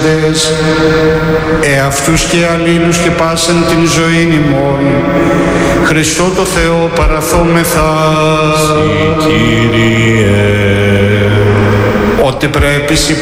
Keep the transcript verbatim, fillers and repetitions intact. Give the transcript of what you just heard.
εαυτούς και αλλήλους και πάσαν την ζωήν ημών, Χριστό το Θεό παραθόμεθα. Συ Κύριε. Ότι πρέπει